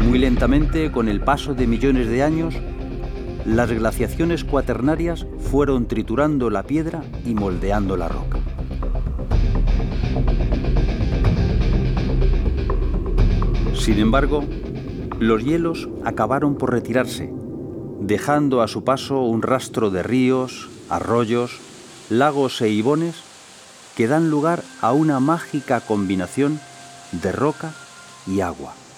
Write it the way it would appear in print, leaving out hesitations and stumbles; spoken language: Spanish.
Muy lentamente, con el paso de millones de años, las glaciaciones cuaternarias fueron triturando la piedra y moldeando la roca. Sin embargo, los hielos acabaron por retirarse, dejando a su paso un rastro de ríos, arroyos, lagos e ibones que dan lugar a una mágica combinación de roca y agua.